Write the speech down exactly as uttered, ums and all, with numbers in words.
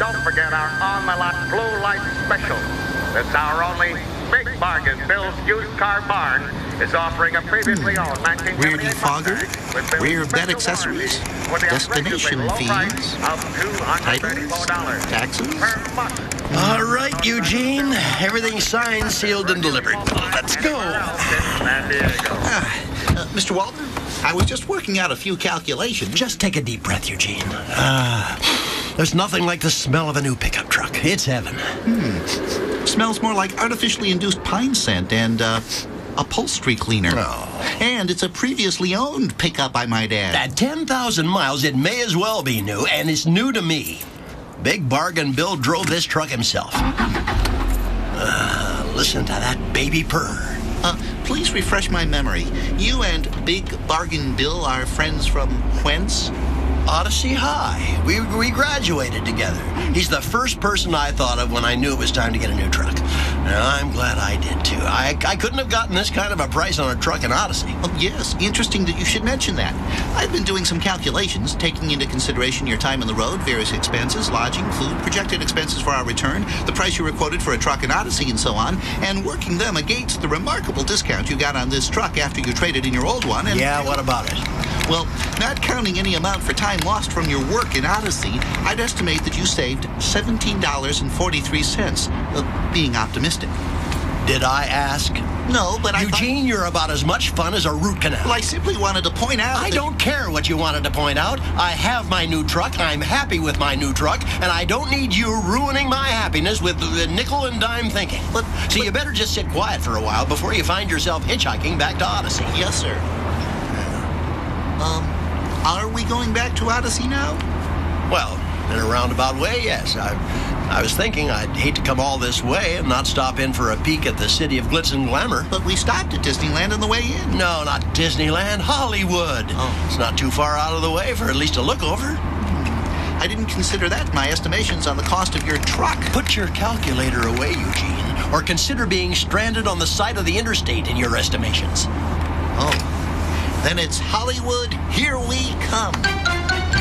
don't forget our on-the-lot blue light special. It's our only big bargain. Bill's used car barn is offering a previously owned nineteen seventy-eight Fogger, Mustang with rear Bill's bed special accessories, warranty for the destination outrageously low fees, price of two hundred thirty-four dollars taxes. per month. All right, Eugene. Everything's signed, sealed, and delivered. Let's go. San Diego. Ah, uh, Mister Walton, I was just working out a few calculations. Just take a deep breath, Eugene. Ah, there's nothing like the smell of a new pickup truck. It's heaven. Hmm. Smells more like artificially induced pine scent and uh, upholstery cleaner. Oh. And it's a previously owned pickup, I might add. At ten thousand miles, it may as well be new, and it's new to me. Big Bargain Bill drove this truck himself. Uh, listen to that baby purr. Uh, please refresh my memory. You and Big Bargain Bill are friends from whence? Odyssey High. We, we graduated together. He's the first person I thought of when I knew it was time to get a new truck. And I'm glad I did, too. I, I couldn't have gotten this kind of a price on a truck in Odyssey. Oh, yes. Interesting that you should mention that. I've been doing some calculations, taking into consideration your time on the road, various expenses, lodging, food, projected expenses for our return, the price you were quoted for a truck in Odyssey, and so on, and working them against the remarkable discount you got on this truck after you traded in your old one. And yeah, what about it? Well, not counting any amount for time lost from your work in Odyssey, I'd estimate that you saved seventeen dollars and forty-three cents, uh, being optimistic. Did I ask? No, but I Eugene, thought... you're about as much fun as a root canal. Well, I simply wanted to point out I that... don't care what you wanted to point out. I have my new truck. I'm happy with my new truck, and I don't need you ruining my happiness with the nickel and dime thinking. But, so but... you better just sit quiet for a while before you find yourself hitchhiking back to Odyssey. Yes, sir. Um, are we going back to Odyssey now? Well, in a roundabout way, yes. I, I was thinking I'd hate to come all this way and not stop in for a peek at the city of glitz and glamour. But we stopped at Disneyland on the way in. No, not Disneyland. Hollywood. Oh. It's not too far out of the way for at least a look over. I didn't consider that in my estimations on the cost of your truck. Put your calculator away, Eugene, or consider being stranded on the side of the interstate in your estimations. Oh. Then it's Hollywood, here we come.